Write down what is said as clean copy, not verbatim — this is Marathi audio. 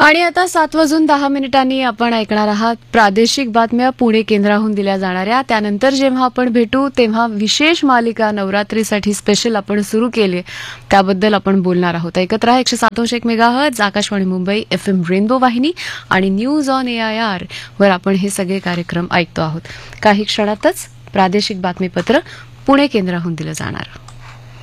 आणि आता 7:10 आपण ऐकणार आहात प्रादेशिक बातम्या पुणे केंद्राहून दिल्या जाणाऱ्या. त्यानंतर जेव्हा आपण भेटू तेव्हा विशेष मालिका नवरात्रीसाठी स्पेशल आपण सुरू केली, त्याबद्दल आपण बोलणार आहोत. ऐकत रहा 107.1 megahertz Akashvani Mumbai FM rainbow वाहिनी आणि न्यूज ऑन AIR वर आपण हे सगळे कार्यक्रम ऐकतो आहोत. काही क्षणातच प्रादेशिक बातमीपत्र पुणे केंद्राहून दिलं जाणार.